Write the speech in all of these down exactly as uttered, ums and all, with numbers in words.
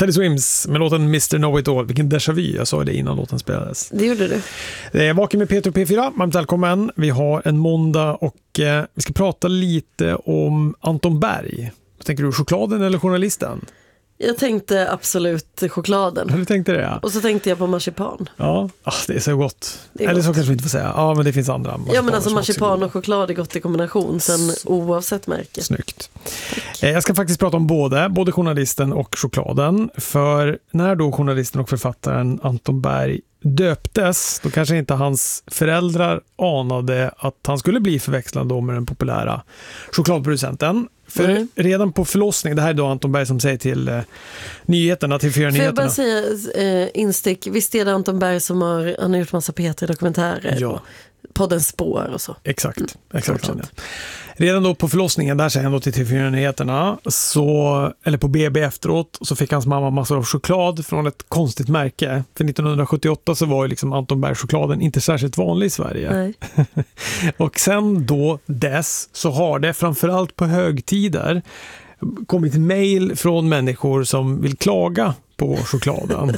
Teddy Swims med låten mister Know-It-All. Vilken déjà vu, jag sa det innan låten spelades. Det gjorde du. Det är Vaken med Peter och P fyra, varmt välkommen. Vi har en måndag och eh, vi ska prata lite om Anton Berg. Tänker du chokladen eller journalisten? Jag tänkte absolut chokladen. Du tänkte det, ja. Och så tänkte jag på marsipan. Ja, ah, det är så gott. Är eller gott. så kanske vi inte får säga. Ja, men det finns andra. Ja, men alltså marsipan och choklad är gott i kombination, sen oavsett märke. Snyggt. Eh, jag ska faktiskt prata om både, både journalisten och chokladen. För när då journalisten och författaren Anton Berg döptes, då kanske inte hans föräldrar anade att han skulle bli förväxlad då med den populära chokladproducenten. För mm. redan på förlossningen, det här är då Anton Berg som säger till eh, nyheterna, till fyra nyheterna. Får jag bara säga eh, instick, visst är det Anton Berg som har, han har gjort massa P tre-dokumentärer ja. och podden Spår och så. Exakt, mm. exakt. Ja. Redan då på förlossningen, där säger han då till T fyra nyheterna, så, eller på B B efteråt, så fick hans mamma massor av choklad från ett konstigt märke. För nittonhundrasjuttioåtta så var ju liksom Anton Berg-chokladen inte särskilt vanlig i Sverige. Nej. Och sen då dess så har det framförallt på högtider kommit mejl från människor som vill klaga på chokladen.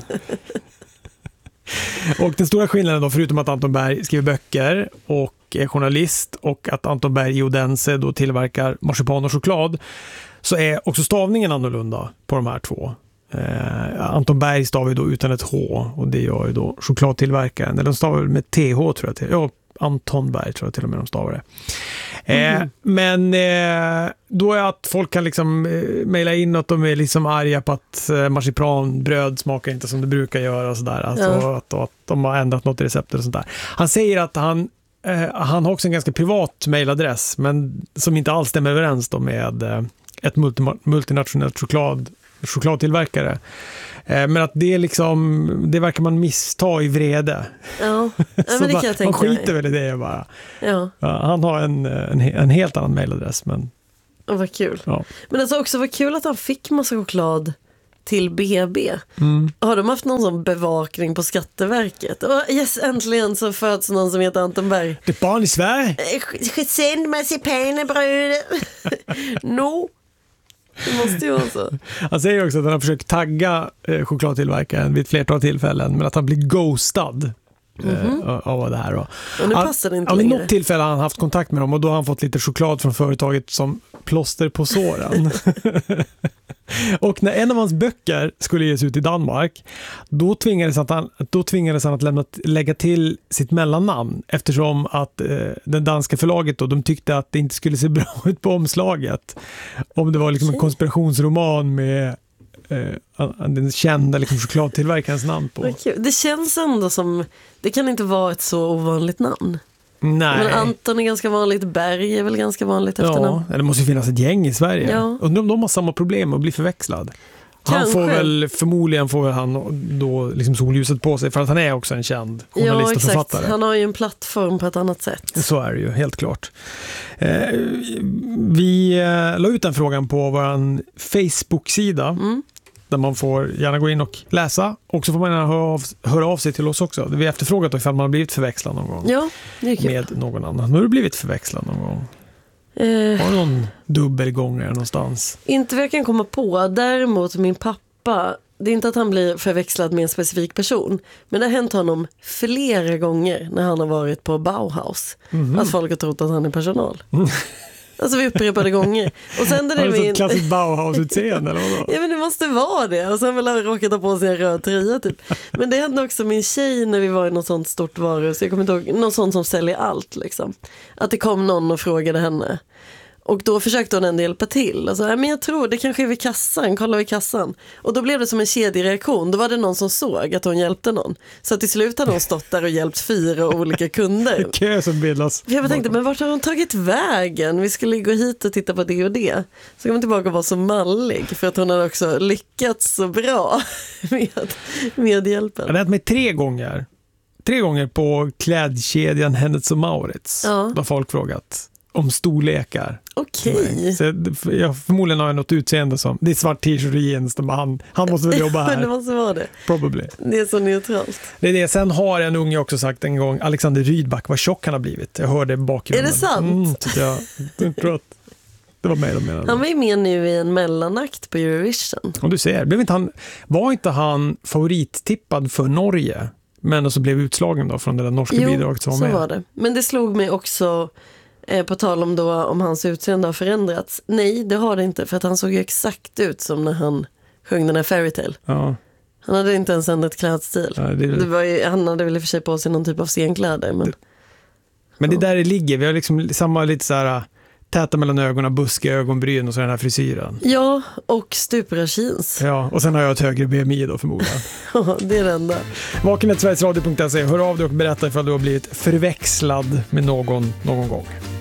Och den stora skillnaden då, förutom att Anton Berg skriver böcker och är journalist och att Anton Berg i Odense då tillverkar marsipan och choklad, så är också stavningen annorlunda på de här två. Eh, Anton Berg stavar ju då utan ett H, och det gör ju då chokladtillverkaren. Eller de stavar med T H tror jag till. Ja, Anton Berg tror jag till och med de stavar det. Eh, mm. Men eh, då är att folk kan liksom eh, mejla in att de är liksom arga på att eh, marsipanbröd smakar inte som det brukar göra och sådär. Alltså ja. att, att de har ändrat något i receptet och sånt där. Han säger att han, eh, han har också en ganska privat mejladress, men som inte alls stämmer överens då med eh, ett multi- multinationellt choklad, chokladtillverkare. Men att det liksom, det verkar man missta i vrede. Ja, ja men det kan man, jag tänka man skiter väl i det bara. Ja. Ja, han har en, en, en helt annan mejladress. Men... Ja, vad kul. Ja. Men alltså också vad kul att han fick massa choklad till B B. Mm. Har de haft någon sån bevakning på Skatteverket? Och yes, äntligen så föds någon som heter Anton Berg. Det är barn i Sverige. Sänd marsipanbröd. No. Det måste ju vara så. Han säger också att han har försökt tagga eh, chokladtillverkaren vid ett flertal tillfällen, men att han blir ghostad mm-hmm. eh, av det här. Då. Och nu passar det inte han, längre. Vid något tillfälle har han haft kontakt med dem, och då har han fått lite choklad från företaget som plåster på såren. Och när en av hans böcker skulle ges ut i Danmark, då tvingades han, då tvingades han att lämna, lägga till sitt mellannamn, eftersom att eh, den danska förlaget då, de tyckte att det inte skulle se bra ut på omslaget om det var liksom en konspirationsroman med eh, den kända liksom chokladtillverkarens namn på. Det känns ändå som, det kan inte vara ett så ovanligt namn. Nej. Men Anton är ganska vanligt, Berg är väl ganska vanligt efternamn. Ja, det måste ju finnas ett gäng i Sverige. Ja. Undrar om de har samma problem att bli förväxlad. Han Kanske. får väl, förmodligen får väl han då liksom solljuset på sig, för att han är också en känd journalist ja, och författare. Han har ju en plattform på ett annat sätt. Så är det ju, helt klart. Eh, vi eh, la ut den frågan på vår Facebook-sida. Mm. Där man får gärna gå in och läsa. Och så får man gärna höra av, höra av sig till oss också. Vi har efterfrågat ifall man har blivit förväxlad någon gång. Ja, det är kul. Med någon annan. Har du blivit förväxlad någon gång? Eh, har du någon dubbelgångare någonstans? Inte vad jag kan komma på. Däremot min pappa, det är inte att han blir förväxlad med en specifik person. Men det har hänt honom flera gånger när han har varit på Bauhaus. Mm-hmm. Att folk har trott att han är personal. Mm. Alltså vi upprepade gånger. Och sen det har du min... ett klassiskt Bauhaus-utseende eller vadå? Ja, men det måste vara det. Och sen vill han råkat ha på sig en röd tröja typ. Men det hände också min tjej när vi var i något sånt stort varuhus. Jag kommer inte ihåg, något sånt som säljer allt liksom. Att det kom någon och frågade henne. Och då försökte hon ändå hjälpa till. Alltså, men jag tror det kanske är vid kassan. Kolla vid kassan. Och då blev det som en kedjereaktion. Då var det någon som såg att hon hjälpte någon. Så till slut hade hon stått där och hjälpt fyra olika kunder. Kö som bildas. För jag tänkte, men vart har hon tagit vägen? Vi skulle gå hit och titta på det och det. Så kom hon tillbaka och var så mallig. För att hon hade också lyckats så bra med, med hjälpen. Jag har hänt mig tre gånger. Tre gånger på klädkedjan Hennes och Mauritz. Ja. Där folk frågat om storlekar. Okej. Okay. Jag förmodligen har jag något utseende som, det är svart t-shirt och jeans, han, han måste väl jobba här. Det måste vara det. Probably. Det är så neutralt. Det är det. Sen har en unge också sagt en gång, Alexander Rydback, vad tjock han har blivit. Jag hörde bakgrunden. Är det sant? Mm, tycker jag. jag tror att Det var med de menade. Han var ju med nu i en mellanakt på Eurovision. Och du ser, blev inte han, var inte han favorittippad för Norge? Men så blev utslagen då från det där norska jo, bidraget som var med. Så var det. Men det slog mig också eh, på tal om då om hans utseende har förändrats. Nej, det har det inte. För att han såg ju exakt ut som när han sjöng den här Fairytale. Ja. Han hade inte ens ändrat klädstil. Ja, det... Det var ju, han hade väl i och för sig på sig någon typ av scenkläder. Men, det... men det där det ligger. Vi har liksom samma lite så här täta mellan ögonen, buskiga ögonbryn och så den här frisyren. Ja, och stupra jeans. Ja, och sen har jag ett högre B M I då förmodligen. Ja, det är det enda. Vakenhet sveriges radio punkt se. Hör av dig och berätta ifall du har blivit förväxlad med någon någon gång.